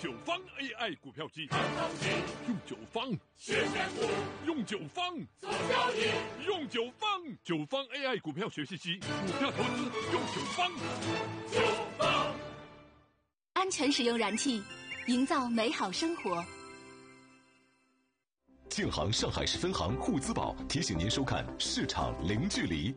九方 AI 股票机，用九方学选股，用九方做交易，用九方AI 股票学习机，股票投资用九方。 安全使用燃气，营造美好生活。 建行上海市分行沪资宝提醒您收看市场零距离。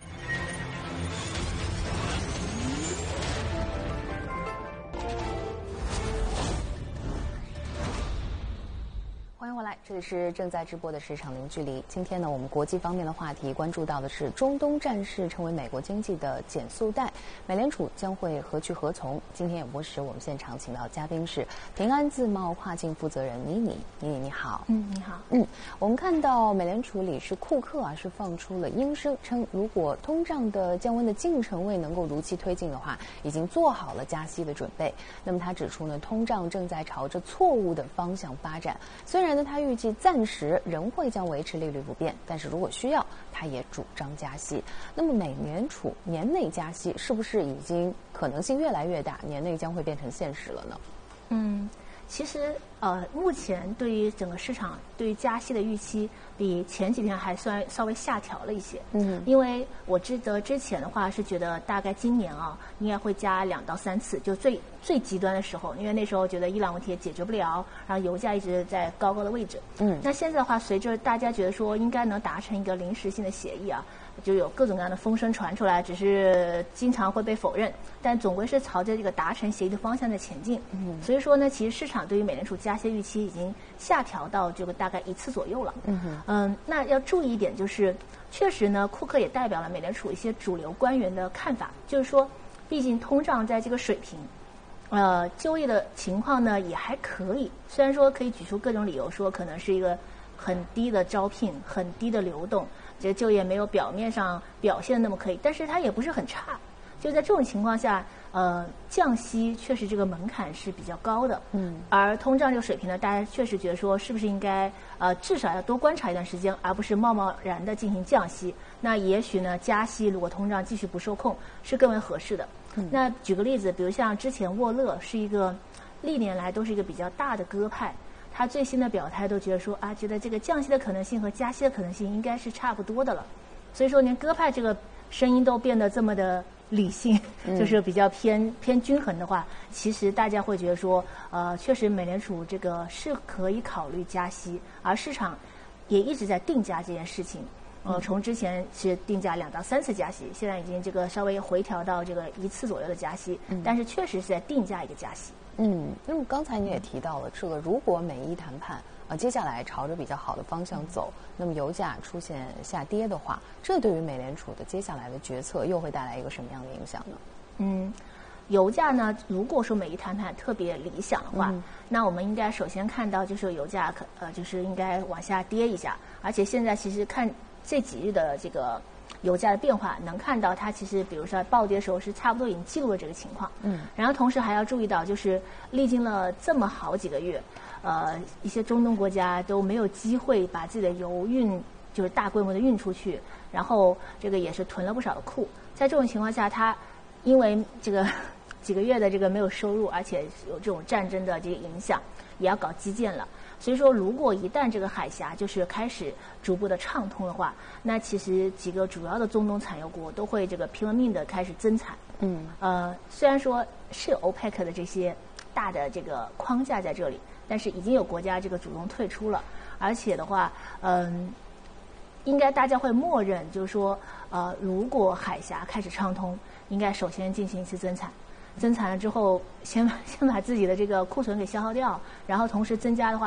欢迎回来，这里是正在直播的市场零距离。今天呢，我们国际方面的话题关注到的是中东战事成为美国经济的减速带，美联储将会何去何从？今天演播室我们现场请到嘉宾是平安自贸跨境负责人妮妮，你好。 你好。 我们看到美联储理事库克是放出了鹰声，称如果通胀的降温的进程未能够如期推进的话，已经做好了加息的准备。那么他指出呢，通胀正在朝着错误的方向发展，虽然他预计暂时仍会将维持利率不变，但是如果需要，他也主张加息。那么美联储年内加息是不是已经可能性越来越大，年内将会变成现实了呢？ 其实目前对于整个市场对于加息的预期比前几天还算稍微下调了一些。因为我记得之前的话是觉得大概今年应该会加2到3次，就最极端的时候，因为那时候觉得伊朗问题也解决不了，然后油价一直在高的位置。那现在的话，随着大家觉得说应该能达成一个临时性的协议就有各种各样的风声传出来，只是经常会被否认，但总归是朝着这个达成协议的方向在前进。所以说呢，其实市场对于美联储加息预期已经下调到这个大概1次左右了。那要注意一点就是，确实呢，库克也代表了美联储一些主流官员的看法，就是说，毕竟通胀在这个水平，就业的情况呢也还可以，虽然说可以举出各种理由说可能是一个很低的招聘、很低的流动。这个就业没有表面上表现的那么可以，但是它也不是很差。就在这种情况下，降息确实这个门槛是比较高的。而通胀这个水平呢，大家确实觉得说是不是应该至少要多观察一段时间，而不是贸贸然的进行降息。那也许呢，加息如果通胀继续不受控，是更为合适的。那举个例子，比如像之前沃勒是一个历年来都是一个比较大的鸽派。他最新的表态都觉得说觉得这个降息的可能性和加息的可能性应该是差不多的了，所以说连鸽派这个声音都变得这么的理性，就是比较偏均衡的话，其实大家会觉得说，确实美联储这个是可以考虑加息，而市场也一直在定价这件事情。从之前是定价2到3次加息，现在已经这个稍微回调到这个1次左右的加息，但是确实是在定价一个加息。 那么刚才你也提到了，这个如果美伊谈判接下来朝着比较好的方向走，那么油价出现下跌的话，这对于美联储的接下来的决策又会带来一个什么样的影响呢？ 油价呢，如果说美伊谈判特别理想的话，那我们应该首先看到就是油价就是应该往下跌一下，而且现在其实看这几日的这个油价的变化，能看到它其实比如说暴跌的时候是差不多已经记录了这个情况。然后同时还要注意到，就是历经了这么好几个月，一些中东国家都没有机会把自己的油就是大规模的运出去，然后这个也是囤了不少的库。在这种情况下，它因为这个几个月的这个没有收入，而且有这种战争的这个影响，也要搞基建了。所以说，如果一旦这个海峡就是开始逐步的畅通的话，那其实几个主要的中东产油国都会这个拼了命的开始增产。虽然说是有 OPEC 的这些大的这个框架在这里，但是已经有国家这个主动退出了，而且的话，应该大家会默认，就是说，如果海峡开始畅通，应该首先进行一次增产。增产了之后，先把自己的这个库存给消耗掉，然后同时增加的话。